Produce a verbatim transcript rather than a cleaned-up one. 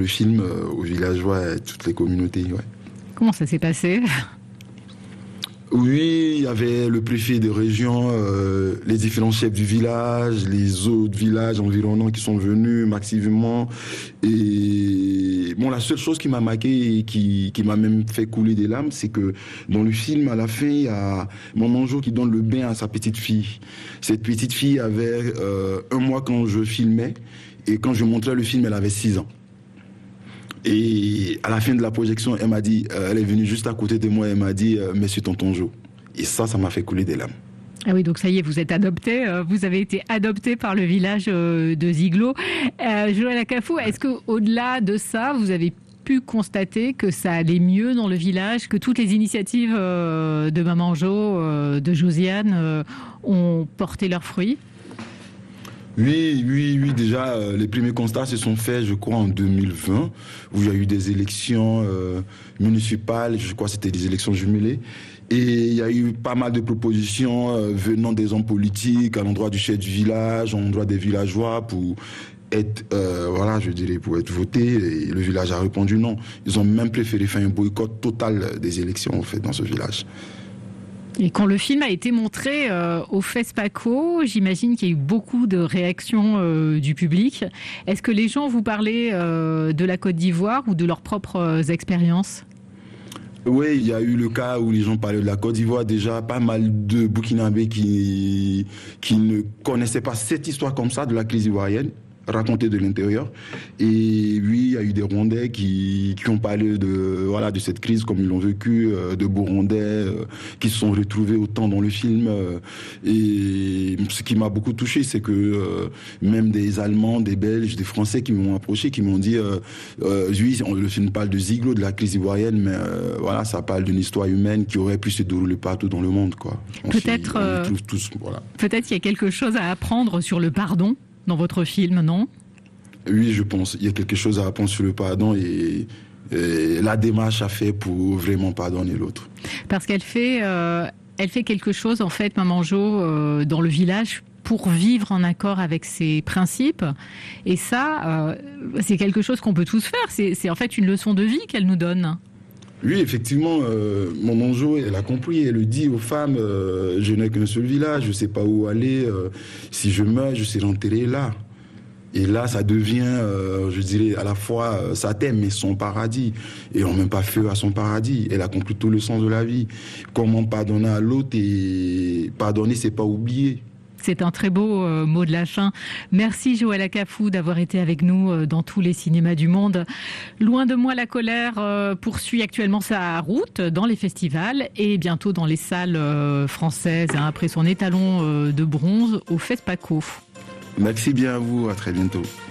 le film euh, aux villageois et toutes les communautés. Ouais. Comment ça s'est passé ? Oui, il y avait le préfet de région, euh, les différents chefs du village, les autres villages environnants qui sont venus massivement. Et bon, la seule chose qui m'a marqué et qui, qui m'a même fait couler des larmes, c'est que dans le film, à la fin, il y a Maman Jo qui donne le bain à sa petite fille. Cette petite fille avait euh, un mois quand je filmais, et quand je montrais le film, elle avait six ans. Et à la fin de la projection, elle m'a dit, euh, elle est venue juste à côté de moi, elle m'a dit, euh, Monsieur Tonton Jo. Et ça, ça m'a fait couler des larmes. Ah oui, donc ça y est, vous êtes adopté, euh, vous avez été adopté par le village euh, de Ziglo. Euh, Joël Akafou, est-ce qu'au-delà de ça, vous avez pu constater que ça allait mieux dans le village, que toutes les initiatives euh, de Maman Jo, euh, de Josiane, euh, ont porté leurs fruits ? Oui, oui, oui. Déjà, euh, les premiers constats se sont faits, je crois, en deux mille vingt, où il y a eu des élections euh, municipales. Je crois que c'était des élections jumelées. Et il y a eu pas mal de propositions euh, venant des hommes politiques, à l'endroit du chef du village, à l'endroit des villageois, pour être, euh, voilà, je dirais, pour être voté. Et le village a répondu non. Ils ont même préféré faire un boycott total des élections, en fait, dans ce village. Et quand le film a été montré euh, au FESPACO, j'imagine qu'il y a eu beaucoup de réactions euh, du public. Est-ce que les gens vous parlaient euh, de la Côte d'Ivoire ou de leurs propres euh, expériences ? Oui, il y a eu le cas où les gens parlaient de la Côte d'Ivoire. Déjà, pas mal de Burkinabés qui, qui ne connaissaient pas cette histoire comme ça de la crise ivoirienne, racontée de l'intérieur. Et oui, il y a eu des Rwandais qui, qui ont parlé de, voilà, de cette crise comme ils l'ont vécu, euh, de Burundais euh, qui se sont retrouvés autant dans le film. Euh, et ce qui m'a beaucoup touché, c'est que euh, même des Allemands, des Belges, des Français qui m'ont approché, qui m'ont dit euh, euh, oui, on, le film parle de Ziglo, de la crise ivoirienne, mais euh, voilà, ça parle d'une histoire humaine qui aurait pu se dérouler partout dans le monde, quoi. On peut-être, euh, tous, voilà. Peut-être qu'il y a quelque chose à apprendre sur le pardon dans votre film, non ? Oui, je pense. Il y a quelque chose à apprendre sur le pardon et, et la démarche à faire pour vraiment pardonner l'autre. Parce qu'elle fait, euh, elle fait quelque chose, en fait, Maman Jo, euh, dans le village pour vivre en accord avec ses principes. Et ça, euh, c'est quelque chose qu'on peut tous faire. C'est, c'est en fait une leçon de vie qu'elle nous donne. Oui, effectivement, euh, Maman Jo, elle a compris, elle le dit aux femmes, euh, je n'ai qu'un seul village, je ne sais pas où aller, euh, si je meurs, je serai enterré là. Et là, ça devient, euh, je dirais, à la fois euh, sa thème, mais son paradis. Et on ne met pas feu à son paradis. Elle a compris tout le sens de la vie. Comment pardonner à l'autre et pardonner, c'est pas oublier. C'est un très beau euh, mot de la fin. Merci Joël Akafou d'avoir été avec nous euh, dans tous les cinémas du monde. Loin de moi la colère euh, poursuit actuellement sa route dans les festivals et bientôt dans les salles euh, françaises, hein, après son étalon euh, de bronze au FESPACO. Merci bien à vous, à très bientôt.